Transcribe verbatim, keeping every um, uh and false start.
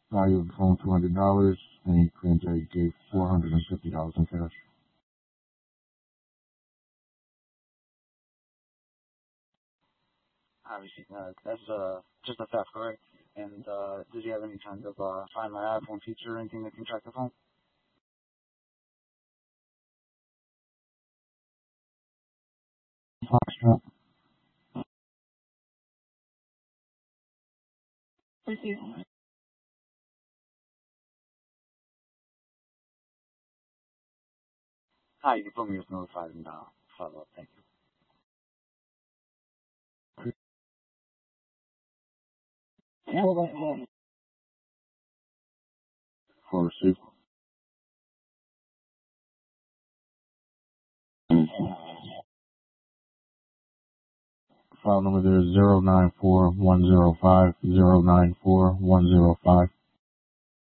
Value of the phone two hundred dollars, and he claims that he gave four hundred fifty dollars in cash. Obviously, uh, that's uh, just a theft, correct? And uh, did you have any kind of uh, Find My iPhone feature or anything that can track the phone? Foxtrot. Receive. Hi, you can put me as notified and uh, follow up. Thank you. Yeah, hold on, hold on. For receipt. File number there is zero nine four one zero five zero nine four one zero five.